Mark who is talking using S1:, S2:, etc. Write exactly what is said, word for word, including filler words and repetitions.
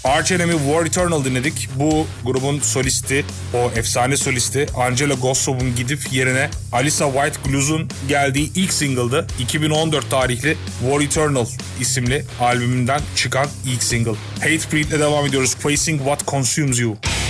S1: Arch Enemy War Eternal dinledik. Bu grubun solisti, o efsane solisti Angelo Gossov'un gidip yerine Alisa White Gluz'un geldiği ilk single'dı. iki bin on dört tarihli War Eternal isimli albümünden çıkan ilk single. Hatebreed'le devam ediyoruz. Facing What Consumes You.